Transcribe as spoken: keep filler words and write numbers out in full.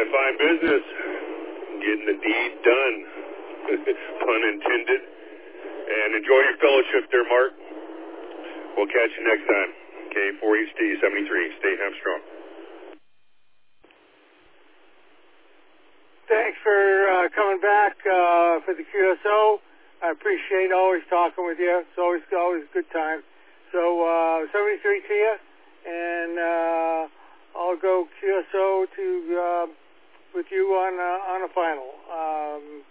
fine business. Getting the deed done. Pun intended. And enjoy your fellowship there, Mark. We'll catch you next time. K four H D seventy-three. Stay hamstrong. Thanks for uh, coming back uh, for the Q S O. I appreciate always talking with you. It's always always a good time. So uh, seventy-three to you, and uh, I'll go Q S O to uh, with you on uh, on a final. Um,